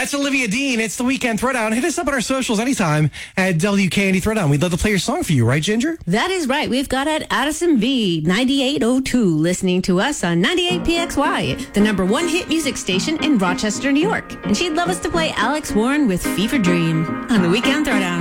That's Olivia Dean. It's the Weekend Throwdown. Hit us up on our socials anytime at WKND Throwdown. We'd love to play your song for you, right, Ginger? That is right. We've got at Addison V 9802 listening to us on 98 PXY, the number one hit music station in Rochester, New York. And she'd love us to play Alex Warren with Fever Dream on the Weekend Throwdown.